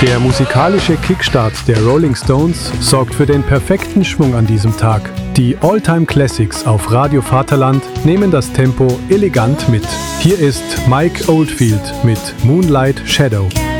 Der musikalische Kickstart der Rolling Stones sorgt für den perfekten Schwung an diesem Tag. Die All-Time Classics auf Radio Vaterland nehmen das Tempo elegant mit. Hier ist Mike Oldfield mit Moonlight Shadow.